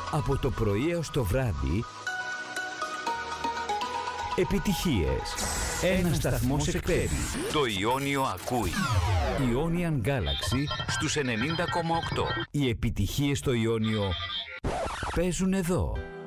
Από το πρωί έως το βράδυ, επιτυχίες. Ένας σταθμός εκπέμπει. Το Ιόνιο ακούει. Ionian Galaxy στους 90,8. Οι επιτυχίες στο Ιόνιο παίζουν εδώ.